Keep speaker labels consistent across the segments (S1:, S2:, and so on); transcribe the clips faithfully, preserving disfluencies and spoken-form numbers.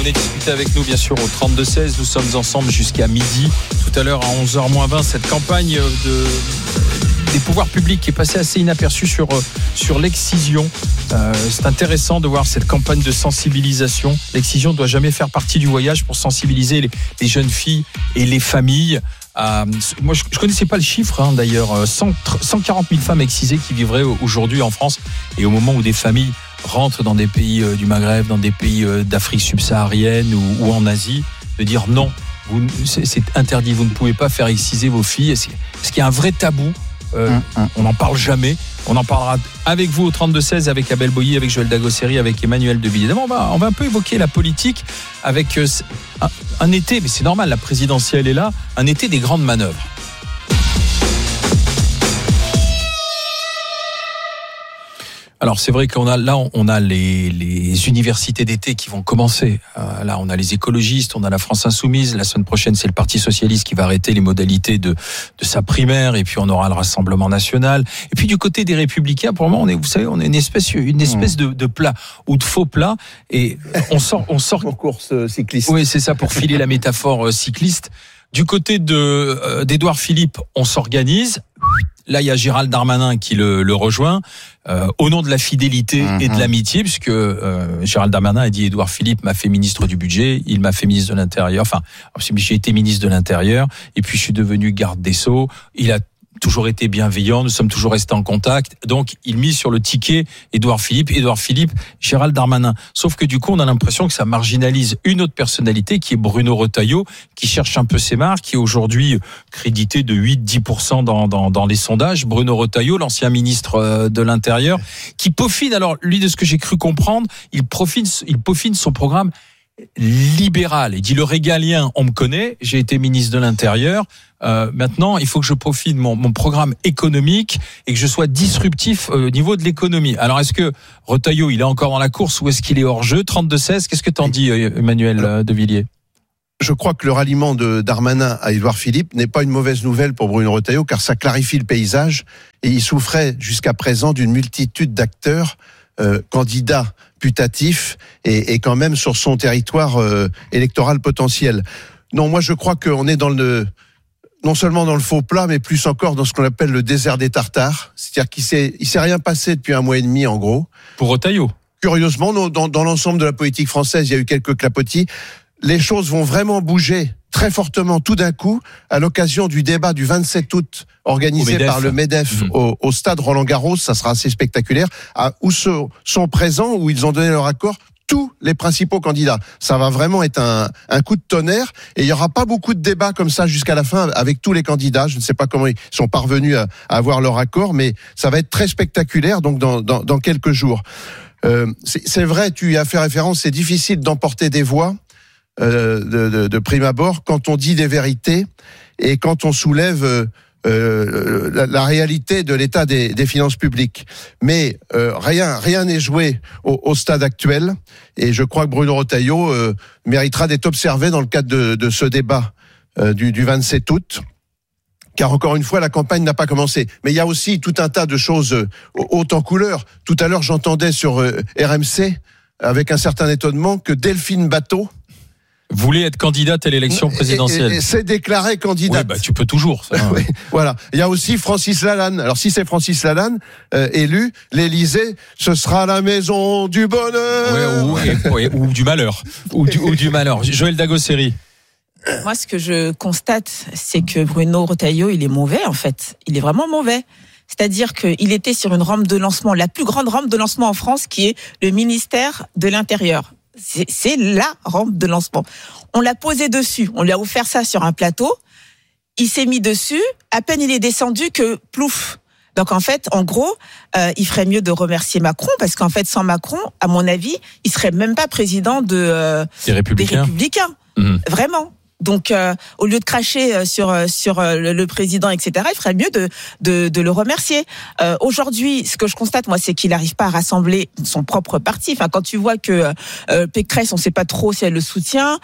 S1: venez discuter avec nous, bien sûr, au trente-deux seize. Nous sommes ensemble jusqu'à midi. Tout à l'heure, à onze heures moins vingt, cette campagne de, des pouvoirs publics qui est passée assez inaperçue sur, sur l'excision. Euh, c'est intéressant de voir cette campagne de sensibilisation. L'excision ne doit jamais faire partie du voyage pour sensibiliser les, les jeunes filles et les familles. Euh, moi, je ne connaissais pas le chiffre, hein, d'ailleurs. cent quarante mille femmes excisées qui vivraient aujourd'hui en France. Et au moment où des familles rentrent dans des pays euh, du Maghreb, dans des pays euh, d'Afrique subsaharienne ou, ou en Asie, de dire non, vous, c'est, c'est interdit, vous ne pouvez pas faire exciser vos filles. C'est, parce qu'il y a un vrai tabou. Euh, mmh, mmh. On n'en parle jamais. On en parlera avec vous au trente-deux seize, avec Abel Boilly, avec Joël Dagosseri, avec Emmanuel De Villiers. D'abord, on va, on va un peu évoquer la politique avec euh, un, un été, mais c'est normal, la présidentielle est là, un été des grandes manœuvres. Alors c'est vrai qu'on a là on a les, les universités d'été qui vont commencer. Euh, là on a les écologistes, on a la France insoumise. La semaine prochaine c'est le Parti socialiste qui va arrêter les modalités de de sa primaire, et puis on aura le Rassemblement national. Et puis du côté des Républicains, pour le moment on est, vous savez, on est une espèce une espèce de, de plat ou de faux plat, et on sort on sort
S2: en course cycliste.
S1: Oui, c'est ça, pour filer la métaphore cycliste. Du côté de euh, d'Édouard Philippe, on s'organise. Là, il y a Gérald Darmanin qui le, le rejoint euh, au nom de la fidélité mmh. et de l'amitié, puisque euh, Gérald Darmanin a dit Édouard Philippe m'a fait ministre du budget, il m'a fait ministre de l'Intérieur. Enfin, j'ai été ministre de l'Intérieur, et puis je suis devenu garde des Sceaux. Il a toujours été bienveillant, nous sommes toujours restés en contact. Donc, il mise sur le ticket Édouard Philippe, Édouard Philippe, Gérald Darmanin. Sauf que du coup, on a l'impression que ça marginalise une autre personnalité qui est Bruno Retailleau, qui cherche un peu ses marques, qui est aujourd'hui crédité de huit à dix pour cent dans, dans, dans les sondages. Bruno Retailleau, l'ancien ministre de l'Intérieur, qui peaufine, alors lui, de ce que j'ai cru comprendre, il peaufine, il peaufine son programme libéral. Il dit le régalien, on me connaît, j'ai été ministre de l'Intérieur. Euh, maintenant, il faut que je profite de mon, mon programme économique et que je sois disruptif au niveau de l'économie. Alors, est-ce que Retailleau, il est encore dans la course ou est-ce qu'il est hors jeu? trente-deux seize, qu'est-ce que t'en dis, Emmanuel Alors, De Villiers?
S2: Je crois que le ralliement de Darmanin à Édouard Philippe n'est pas une mauvaise nouvelle pour Bruno Retailleau, car ça clarifie le paysage, et il souffrait jusqu'à présent d'une multitude d'acteurs euh, candidats putatifs et, et quand même sur son territoire euh, électoral potentiel. Non, moi je crois qu'on est dans le non seulement dans le faux plat, mais plus encore dans ce qu'on appelle le désert des Tartares. C'est-à-dire qu'il s'est, il s'est rien passé depuis un mois et demi, en gros.
S1: Pour Retailleau.
S2: Curieusement, dans, dans, dans l'ensemble de la politique française, il y a eu quelques clapotis. Les choses vont vraiment bouger très fortement tout d'un coup à l'occasion du débat du vingt-sept août organisé par le MEDEF mmh. au, au stade Roland-Garros. Ça sera assez spectaculaire, à, où sont, sont présents, où ils ont donné leur accord, tous les principaux candidats. Ça va vraiment être un, un coup de tonnerre, et il n'y aura pas beaucoup de débats comme ça jusqu'à la fin avec tous les candidats. Je ne sais pas comment ils sont parvenus à, à avoir leur accord, mais ça va être très spectaculaire donc dans, dans, dans quelques jours. Euh, c'est, c'est vrai, tu y as fait référence, c'est difficile d'emporter des voix euh, de, de, de prime abord quand on dit des vérités et quand on soulève euh, Euh, la, la réalité de l'état des, des finances publiques. Mais euh, rien rien n'est joué au, au stade actuel, et je crois que Bruno Retailleau euh, méritera d'être observé dans le cadre de, de ce débat euh, du, du vingt-sept août. Car encore une fois, la campagne n'a pas commencé. Mais il y a aussi tout un tas de choses euh, hautes en couleur. Tout à l'heure, j'entendais sur euh, R M C, avec un certain étonnement, que Delphine Batho
S1: voulait être candidate à l'élection présidentielle.
S2: Et, et, et c'est déclaré candidate.
S1: Oui, bah, tu peux toujours. Ça, hein.
S2: Oui, voilà. Il y a aussi Francis Lalanne. Alors, si c'est Francis Lalanne euh, élu, l'Élysée, ce sera la maison du bonheur.
S1: Oui, ou, et, ou du malheur. Ou du, ou du malheur. Joël Dagosseri.
S3: Moi, ce que je constate, c'est que Bruno Retailleau, il est mauvais, en fait. Il est vraiment mauvais. C'est-à-dire qu'il était sur une rampe de lancement, la plus grande rampe de lancement en France, qui est le ministère de l'Intérieur. C'est, c'est la rampe de lancement. On l'a posé dessus, on lui a offert ça sur un plateau, il s'est mis dessus, à peine il est descendu que plouf. Donc en fait, en gros, euh, il ferait mieux de remercier Macron, parce qu'en fait, sans Macron, à mon avis, il serait même pas président de, euh,
S1: des Républicains.
S3: Des Républicains. Mmh. Vraiment. Donc, euh, au lieu de cracher sur sur le, le président, et cetera, il ferait mieux de de, de le remercier. Euh, aujourd'hui, ce que je constate, moi, c'est qu'il n'arrive pas à rassembler son propre parti. Enfin, quand tu vois que euh, Pécresse, on ne sait pas trop si elle le soutient,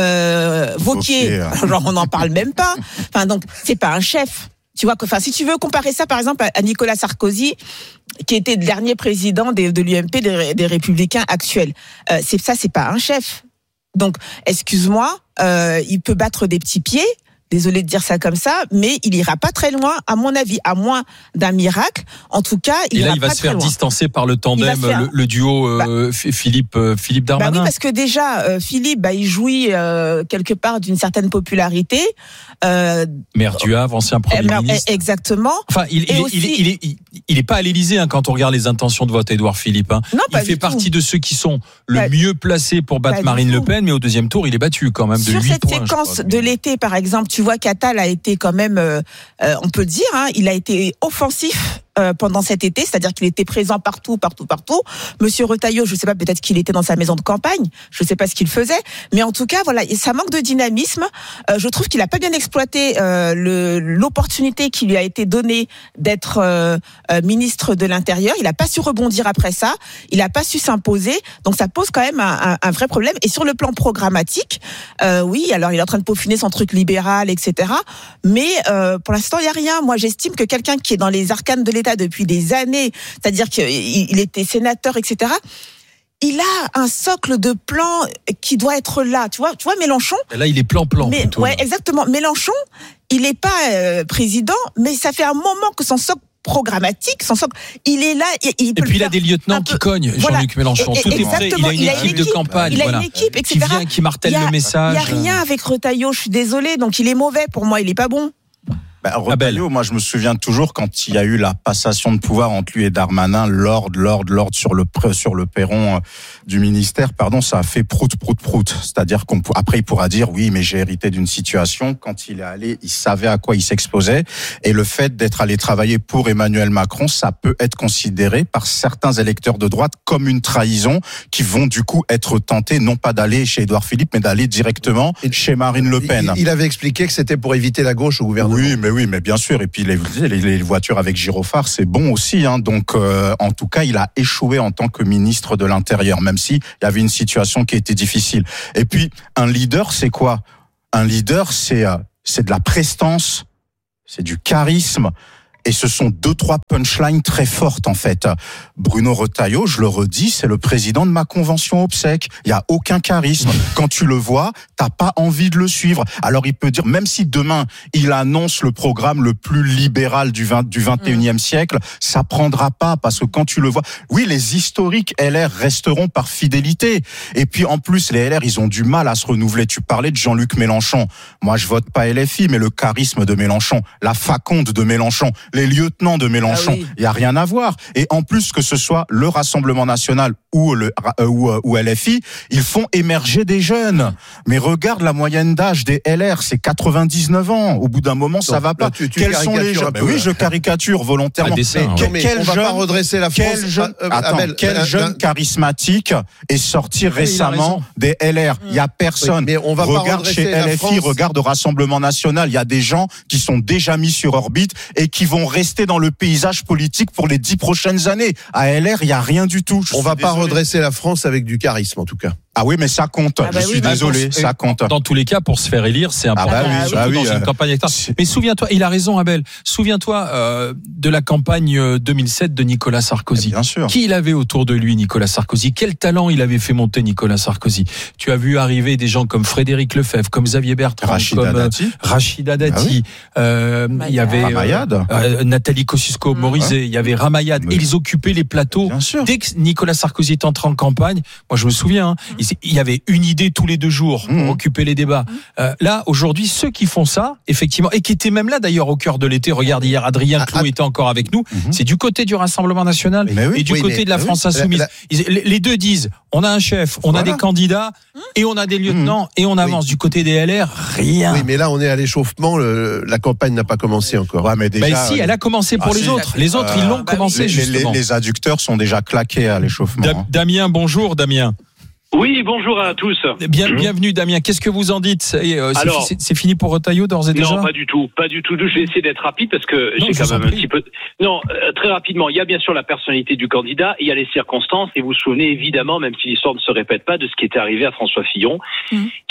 S3: euh, Wauquiez, genre on n'en parle même pas. Enfin, donc c'est pas un chef. Tu vois que, enfin, si tu veux comparer ça, par exemple, à Nicolas Sarkozy, qui était le dernier président des, de l'U M P, des, des Républicains actuels, euh, c'est ça, c'est pas un chef. Donc, excuse-moi, euh, il peut battre des petits pieds. Désolé de dire ça comme ça, mais il ira pas très loin, à mon avis, à moins d'un miracle. En tout cas, il
S1: Et là,
S3: ira
S1: il va
S3: pas
S1: se faire
S3: très loin.
S1: distancer par le tandem,
S3: faire...
S1: le, le duo euh, bah, Philippe euh, Philippe Darmanin.
S3: Bah oui, parce que déjà, euh, Philippe, bah, il jouit euh, quelque part d'une certaine popularité. Euh,
S1: maire du Havre, ancien Premier
S3: maire,
S1: ministre.
S3: Exactement.
S1: Enfin, il, il, aussi... il, il, il, il, il est pas à l'Élysée hein, quand on regarde les intentions de vote, Édouard Philippe. Hein.
S3: Non,
S1: il fait partie
S3: tout.
S1: de ceux qui sont le
S3: pas,
S1: mieux placés pour battre Marine Le Pen, mais au deuxième tour, il est battu quand même de
S3: Sur
S1: huit
S3: cette
S1: points.
S3: Séquence
S1: crois,
S3: de l'été, par exemple, tu vois qu'Attal a été quand même, euh, euh, on peut le dire, hein, il a été offensif euh, pendant cet été, c'est-à-dire qu'il était présent partout, partout, partout. Monsieur Retailleau, je ne sais pas, peut-être qu'il était dans sa maison de campagne, je ne sais pas ce qu'il faisait, mais en tout cas, voilà, ça manque de dynamisme. Euh, je trouve qu'il n'a pas bien exploité euh, le, l'opportunité qui lui a été donnée d'être euh, euh, ministre de l'Intérieur. Il n'a pas su rebondir après ça, il n'a pas su s'imposer, donc ça pose quand même un, un, un vrai problème. Et sur le plan programmatique, euh, oui, alors il est en train de peaufiner son truc libéral, et cetera. Mais euh, pour l'instant, il n'y a rien. Moi, j'estime que quelqu'un qui est dans les arcanes de l'État depuis des années, c'est-à-dire qu'il était sénateur, et cetera, il a un socle de plans qui doit être là. Tu vois, tu vois Mélenchon.
S1: Et là, il est plan-plan.
S3: Mais,
S1: plutôt,
S3: ouais,
S1: là.
S3: exactement. Mélenchon, il n'est pas euh, président, mais ça fait un moment que son socle programmatique, son socle, il est là. Il, il peut
S1: et puis il a des lieutenants qui cognent,
S3: voilà.
S1: Jean-Luc Mélenchon.
S3: Et, et,
S1: Tout est prêt. Il a une, il a une équipe, équipe de campagne,
S3: il a
S1: voilà,
S3: une équipe, et
S1: qui
S3: cetera.
S1: vient, qui martèle
S3: a,
S1: le message.
S3: Il n'y a rien avec Retailleau. Je suis désolée. Donc il est mauvais pour moi. Il est pas bon.
S4: Bah, Retailleau, moi je me souviens toujours quand il y a eu la passation de pouvoir entre lui et Darmanin, l'ordre, l'ordre, l'ordre sur le sur le perron du ministère, pardon, ça a fait prout, prout, prout. C'est-à-dire qu'on après il pourra dire oui, mais j'ai hérité d'une situation. Quand il est allé, il savait à quoi il s'exposait, et le fait d'être allé travailler pour Emmanuel Macron, ça peut être considéré par certains électeurs de droite comme une trahison, qui vont du coup être tentés non pas d'aller chez Édouard Philippe, mais d'aller directement chez Marine Le Pen.
S2: Il, il avait expliqué que c'était pour éviter la gauche au gouvernement.
S4: Oui, mais oui, mais bien sûr. Et puis les, les, les voitures avec gyrophare, c'est bon aussi. Hein. Donc, euh, en tout cas, il a échoué en tant que ministre de l'Intérieur, même si il y avait une situation qui était difficile. Et puis, un leader, c'est quoi ? Un leader, c'est euh, c'est de la prestance, c'est du charisme. Et ce sont deux, trois punchlines très fortes, en fait. Bruno Retailleau, je le redis, c'est le président de ma convention obsèque. Il y a aucun charisme. Quand tu le vois, t'as pas envie de le suivre. Alors, il peut dire, même si demain, il annonce le programme le plus libéral du vingt, du vingt et unième siècle, ça prendra pas, parce que quand tu le vois, oui, les historiques L R resteront par fidélité. Et puis, en plus, les L R, ils ont du mal à se renouveler. Tu parlais de Jean-Luc Mélenchon. Moi, je vote pas L F I, mais le charisme de Mélenchon, la faconde de Mélenchon, les lieutenants de Mélenchon, il ah oui. y a rien à voir. Et en plus, que ce soit le Rassemblement National ou le euh, ou, ou L F I, ils font émerger des jeunes. Mais regarde la moyenne d'âge des L R, c'est quatre-vingt-dix-neuf ans. Au bout d'un moment, ça Donc, va pas. Là, tu, tu Quels sont les jeunes ? Ben oui, je caricature volontairement.
S1: Dessin,
S4: mais,
S1: ouais.
S4: mais quel
S2: on
S4: jeune,
S2: va pas redresser la France.
S4: Quel jeune,
S2: euh,
S4: attends,
S2: Abel,
S4: quel
S2: euh,
S4: jeune
S2: euh, charismatique
S4: est sorti récemment des L R ? Il y a personne.
S2: Oui, mais on va
S4: regarde
S2: pas
S4: chez L F I, regarde au Rassemblement National, il y a des gens qui sont déjà mis sur orbite et qui vont rester dans le paysage politique pour les dix prochaines années. À L R, il y a rien du tout. Je
S2: on va
S4: désolé.
S2: pas redresser la France avec du charisme, en tout cas.
S4: Ah oui, mais ça compte. Ah bah je oui, suis bah désolé, bon, ça compte.
S1: Dans tous les cas, pour se faire élire, c'est important. Ah bah oui, bah oui, dans euh, une campagne électorale. Mais souviens-toi, il a raison, Abel. Souviens-toi euh, de la campagne deux mille sept de Nicolas Sarkozy.
S4: Bien sûr.
S1: Qui il avait autour de lui, Nicolas Sarkozy ? Quel talent il avait fait monter Nicolas Sarkozy ? Tu as vu arriver des gens comme Frédéric Lefebvre, comme Xavier Bertrand,
S4: Rachida
S1: comme
S4: Dati.
S1: Rachida Dati. Ah oui. euh, il y avait
S4: Ramayad.
S1: Euh, Nathalie Kosciusko-Morizet. Il y avait Ramayad.
S4: Oui.
S1: Et ils occupaient les plateaux.
S4: Bien sûr.
S1: Dès que Nicolas Sarkozy est entré en campagne, moi je me souviens, hein, il y avait une idée tous les deux jours pour mmh. occuper les débats. Mmh. Euh, là, aujourd'hui, ceux qui font ça, effectivement, et qui étaient même là d'ailleurs au cœur de l'été, regarde hier, Adrien Clou ah, était encore avec nous, mmh. c'est du côté du Rassemblement National oui, et du oui, côté mais, de la France oui, Insoumise. La, la... Les deux disent, on a un chef, on voilà. a des candidats, mmh. et on a des lieutenants, mmh. et on avance. Oui. Du côté des L R, rien.
S2: Oui, mais là, on est à l'échauffement, le, la campagne n'a pas commencé encore.
S4: Ouais, mais déjà,
S1: bah, si, elle a commencé pour ah, les si, autres. Les autres, euh, ils l'ont bah, commencé,
S4: les,
S1: justement.
S4: Les, les adducteurs sont déjà claqués à l'échauffement.
S1: Da- Damien, bonjour, Damien.
S5: Oui, bonjour à tous.
S1: Bien, bienvenue Damien. Qu'est-ce que vous en dites ? euh, c'est,
S5: Alors,
S1: c'est, c'est fini pour Retailleau d'ores et déjà ?
S5: Non, pas du tout, pas du tout. Je vais essayer d'être rapide parce que non, j'ai quand même un petit peu. Non, euh, très rapidement. Il y a bien sûr la personnalité du candidat, il y a les circonstances, et vous vous souvenez évidemment, même si l'histoire ne se répète pas, de ce qui était arrivé à François Fillon, mmh.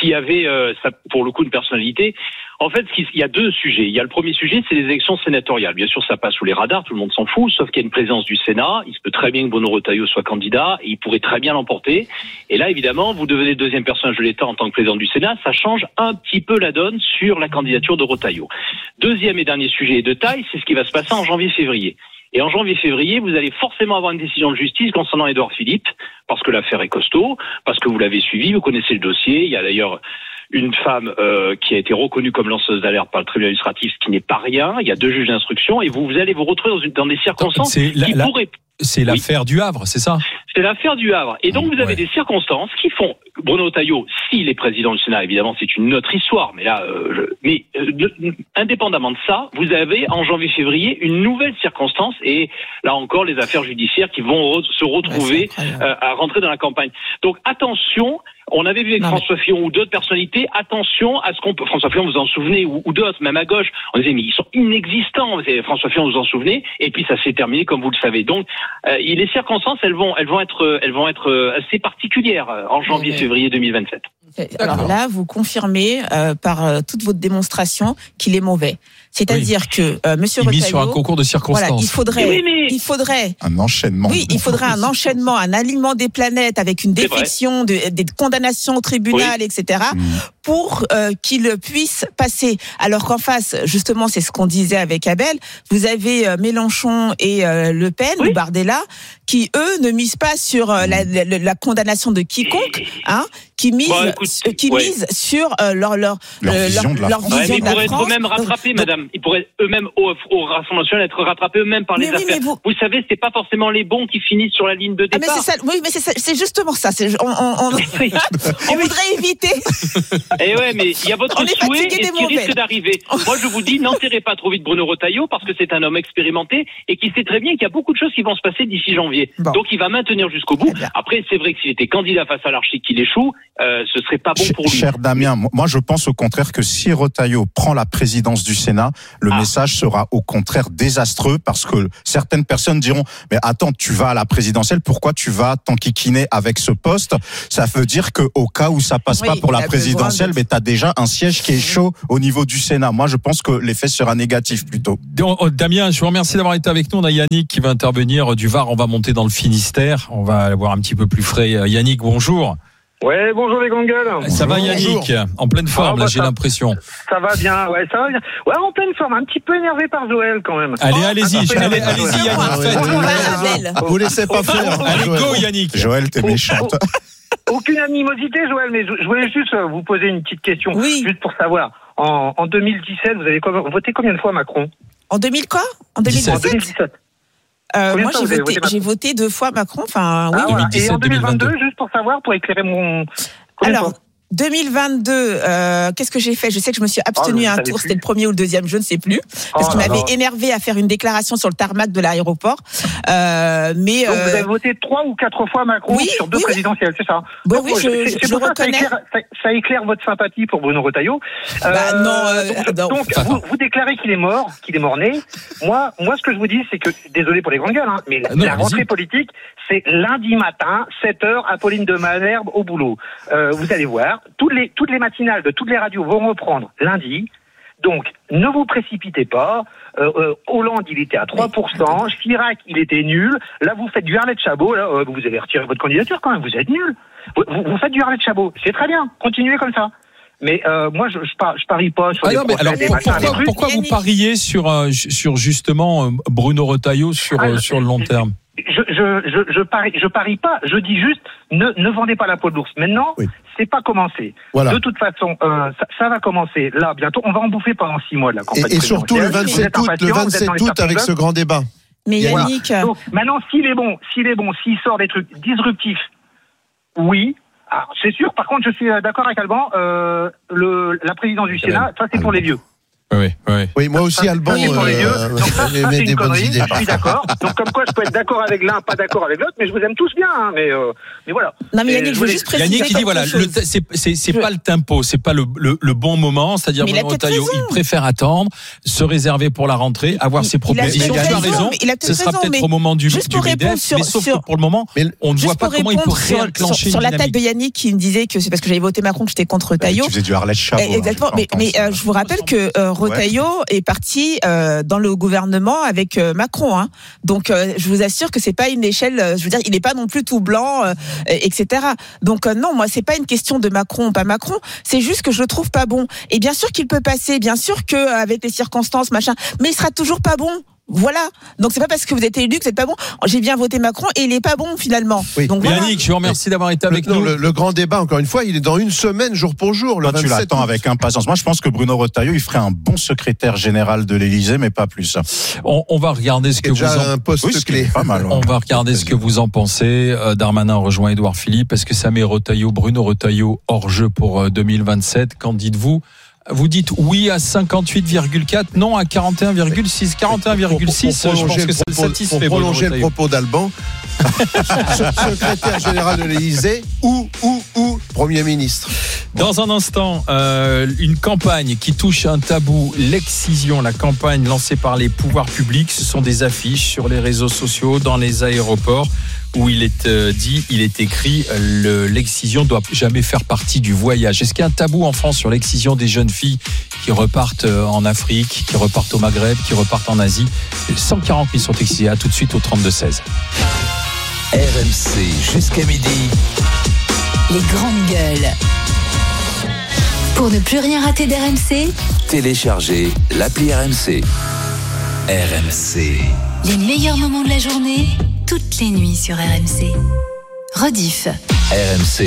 S5: qui avait, euh, ça, pour le coup, une personnalité. En fait, il y a deux sujets. Il y a le premier sujet, c'est les élections sénatoriales. Bien sûr, ça passe sous les radars, tout le monde s'en fout, sauf qu'il y a une présence du Sénat. Il se peut très bien que Bruno Retailleau soit candidat, et il pourrait très bien l'emporter. Et là, évidemment, vous devenez deuxième personnage de l'État en tant que président du Sénat. Ça change un petit peu la donne sur la candidature de Retailleau. Deuxième et dernier sujet de taille, c'est ce qui va se passer en janvier-février. Et en janvier-février, vous allez forcément avoir une décision de justice concernant Édouard Philippe, parce que l'affaire est costaud, parce que vous l'avez suivi, vous connaissez le dossier. Il y a d'ailleurs une femme euh, qui a été reconnue comme lanceuse d'alerte par le tribunal administratif, ce qui n'est pas rien. Il y a deux juges d'instruction, et vous, vous allez vous retrouver dans, une, dans des circonstances
S1: c'est la,
S5: qui
S1: la,
S5: pourraient...
S1: C'est l'affaire oui. du Havre, c'est ça?
S5: C'est l'affaire du Havre. Et donc, vous avez ouais. des circonstances qui font... Bruno Retailleau, s'il est président du Sénat, évidemment, c'est une autre histoire. Mais là, euh, je... mais euh, de... indépendamment de ça, vous avez en janvier-février une nouvelle circonstance, et là encore, les affaires judiciaires qui vont re- se retrouver ouais, euh, à rentrer dans la campagne. Donc, attention... On avait vu avec non, François mais... Fillon ou d'autres personnalités, attention à ce qu'on peut... François Fillon, vous en souvenez, ou, ou d'autres, même à gauche, on disait, mais ils sont inexistants. François Fillon, vous en souvenez, et puis ça s'est terminé, comme vous le savez. Donc, euh, les circonstances, elles vont, elles vont être, elles vont être assez particulières en janvier-février deux mille vingt-sept.
S3: Alors là, vous confirmez euh, par euh, toute votre démonstration qu'il est mauvais. C'est-à-dire oui. que euh, Monsieur
S1: il
S3: Retailleau,
S1: mise sur un concours de circonstances.
S3: Voilà, il faudrait, oui, mais... il faudrait
S4: un enchaînement.
S3: Oui, il faudrait un enchaînement, un alignement des planètes avec une défection, de, des condamnations au tribunal, oui. et cetera, mmh. pour euh, qu'il puisse passer. Alors qu'en face, justement, c'est ce qu'on disait avec Abel. Vous avez euh, Mélenchon et euh, Le Pen oui. ou Bardella qui eux ne misent pas sur euh, la, la, la condamnation de quiconque, hein, qui misent, bon, écoute, qui ouais. misent sur euh, leur leur
S4: leur
S3: euh,
S4: vision de la
S3: leur
S4: France.
S3: Vision
S5: ouais, mais
S3: de la
S5: ils pourraient
S3: France.
S5: être eux-mêmes rattrapés,
S3: donc,
S5: madame. Ils pourraient eux-mêmes au, au Rassemblement national être rattrapés eux-mêmes par les
S3: oui,
S5: affaires.
S3: Vous...
S5: vous savez, c'est pas forcément les bons qui finissent sur la ligne de départ.
S3: Ah mais c'est ça, oui, mais c'est, ça, c'est justement ça. C'est, on, on, on, on voudrait éviter.
S5: Et ouais, mais il y a votre souhait et ce qui risque d'arriver. Moi, je vous dis, n'enterrez pas trop vite Bruno Retailleau parce que c'est un homme expérimenté et qui sait très bien qu'il y a beaucoup de choses qui vont se passer d'ici janvier. Bon. Donc, il va maintenir jusqu'au bout. Après, c'est vrai que s'il était candidat face à l'Archi qu'il échoue, euh, ce serait pas bon pour lui.
S4: Cher Damien, moi, je pense au contraire que si Retailleau prend la présidence du Sénat, le ah. message sera au contraire désastreux parce que certaines personnes diront mais attends, tu vas à la présidentielle, pourquoi tu vas t'enquiquiner avec ce poste? Ça veut dire que au cas où ça passe oui, pas pour la présidentielle, de... mais t'as déjà un siège qui est chaud au niveau du Sénat. Moi, je pense que l'effet sera négatif plutôt.
S1: Damien, je vous remercie d'avoir été avec nous. On a Yannick qui va intervenir du Var. On va monter dans le Finistère. On va avoir un petit peu plus frais. Yannick, bonjour.
S6: Ouais, bonjour les grandes gueules.
S1: Ça va Yannick? En pleine forme, ah, bah, là j'ai
S6: ça,
S1: l'impression.
S6: Ça va bien, ouais, ça va bien. Ouais, en pleine forme, un petit peu énervé par Joël quand même.
S1: Allez, oh, allez-y, allez, allez-y Yannick.
S2: Vous laissez pas faire.
S1: Allez, go Yannick.
S4: Joël, t'es méchante.
S6: Aucune animosité Joël, mais je voulais juste vous poser une petite question,
S3: oui.
S6: juste pour savoir. En, en deux mille dix-sept, vous avez voté combien de fois Macron?
S3: En deux mille quoi? En deux mille dix-sept. En deux mille dix-sept. Euh, moi, j'ai voté, voté j'ai voté deux fois Macron. Enfin, oui.
S6: Ah, voilà. Et en deux mille vingt-deux, juste pour savoir, pour éclairer mon.
S3: Alors, deux mille vingt-deux, euh, qu'est-ce que j'ai fait? Je sais que je me suis abstenue oh, à un tour, c'était le premier ou le deuxième, je ne sais plus, parce oh, qu'il m'avait énervé à faire une déclaration sur le tarmac de l'aéroport. Euh, mais
S6: donc
S3: euh...
S6: vous avez voté trois ou quatre fois Macron oui, sur deux oui, présidentielles, oui. c'est ça?
S3: Oui,
S6: donc,
S3: oui, je,
S6: c'est, c'est
S3: je reconnais.
S6: Ça éclaire, ça, ça éclaire votre sympathie pour Bruno Retailleau.
S3: Euh, bah, non, euh,
S6: donc,
S3: non.
S6: donc vous, vous déclarez qu'il est mort, qu'il est mort-né. Moi, moi, ce que je vous dis, c'est que, désolé pour les grandes gueules, hein, mais la, non, la rentrée politique, c'est lundi matin, sept heures, Apolline de Malherbe au boulot. Euh, vous allez voir, toutes les, toutes les matinales de toutes les radios vont reprendre lundi. Donc, ne vous précipitez pas. Euh, euh, Hollande, il était à trois pour cent. Chirac, il était nul. Là, vous faites du Arlette Chabot. Là, euh, vous avez retiré votre candidature quand même. Vous êtes nul. Vous, vous faites du Arlette Chabot. C'est très bien. Continuez comme ça. Mais euh, moi, je, je, par, je parie pas sur ah les non, mais alors,
S1: pour,
S6: machins,
S1: pourquoi,
S6: les
S1: pourquoi vous pariez sur, euh, sur justement Bruno Retailleau sur, ah, sur le long terme?
S6: Je, je, je, je parie, je parie pas. Je dis juste, ne, ne vendez pas la peau de l'ours. Maintenant, oui. c'est pas commencé. Voilà. De toute façon, euh, ça, ça va commencer là bientôt. On va en bouffer pendant six mois de la campagne.
S2: Et, et surtout le vingt-sept août, le vingt-sept août avec ce grand débat.
S3: Mais Yannick,
S6: voilà. Donc, maintenant, s'il est bon, s'il est bon, s'il sort des trucs disruptifs, oui. Alors, c'est sûr. Par contre, je suis d'accord avec Alban. Euh, le, la présidence du Sénat, ça c'est pour les vieux.
S1: Oui, oui.
S2: Oui, moi aussi, Alban.
S6: Oui, pour les yeux.
S2: Euh,
S6: Donc ça, ça, c'est une connerie. Je suis d'accord. Donc comme quoi, je peux être d'accord avec l'un, pas d'accord avec l'autre, mais je vous aime tous bien. Hein, mais, euh, mais voilà.
S3: Non, mais Yannick,
S6: Et
S3: je veux juste préciser.
S1: Yannick, il dit voilà, le, c'est, c'est, c'est pas le tempo, c'est pas le, le, le bon moment. C'est-à-dire, Bruno Retailleau, il préfère attendre, se réserver pour la rentrée, avoir il, ses propositions. Tu as raison. Il a ce sera raison, peut-être au moment du, du MEDEF, sur, mais sauf sur, que pour le moment, mais on ne voit pas comment il peut réenclencher.
S3: Sur l'attaque de Yannick qui me disait que c'est parce que j'avais voté Macron que j'étais contre Retailleau.
S4: Tu faisais du Arlette Chabot.
S3: Exactement. Mais je vous rappelle que Retailleau est parti dans le gouvernement avec Macron. Donc, je vous assure que c'est pas une échelle. Je veux dire, il n'est pas non plus tout blanc, et cetera. Donc non, moi, c'est pas une question de Macron ou pas Macron. C'est juste que je le trouve pas bon. Et bien sûr qu'il peut passer. Bien sûr que avec les circonstances, machin. Mais il sera toujours pas bon. Voilà. Donc c'est pas parce que vous êtes élu que vous n'êtes pas bon. J'ai bien voté Macron et il est pas bon finalement.
S2: Oui.
S3: Donc
S1: voilà.
S3: voilà.
S1: Yannick, je vous remercie d'avoir été avec
S2: le,
S1: nous.
S2: Non, le, le grand débat, encore une fois, il est dans une semaine, jour pour jour. Le
S4: Toi, tu l'attends avec impatience. Moi, je pense que Bruno Retailleau, il ferait un bon secrétaire général de l'Élysée, mais pas plus.
S1: On, on va regarder ce que vous en...
S2: un poste
S4: oui,
S2: clé.
S4: Pas mal. Ouais.
S1: On va regarder ce que vous en pensez. Euh, Darmanin rejoint Édouard Philippe. Est-ce que ça met Retailleau, Bruno Retailleau hors jeu pour euh, deux mille vingt-sept? Qu'en dites-vous? Vous dites oui à cinquante-huit virgule quatre, non à quarante et un virgule six. quarante et un virgule six, je pense que ça le satisfait.
S2: Pour prolonger le propos d'Alban, secrétaire général de l'Élysée ou, ou, ou Premier ministre.
S1: Dans un instant, euh, une campagne qui touche un tabou, l'excision, la campagne lancée par les pouvoirs publics. Ce sont des affiches sur les réseaux sociaux, dans les aéroports, où il est euh, dit, il est écrit, le, l'excision ne doit jamais faire partie du voyage. Est-ce qu'il y a un tabou en France sur l'excision des jeunes filles qui repartent en Afrique, qui repartent au Maghreb, qui repartent en Asie? cent quarante mille sont excisées. À tout de suite au trente-deux seize.
S7: R M C jusqu'à midi.
S8: Les grandes gueules. Pour ne plus rien rater d'R M C,
S7: téléchargez l'appli R M C. R M C.
S8: Les meilleurs moments de la journée, toutes les nuits sur R M C. Rediff.
S7: R M C.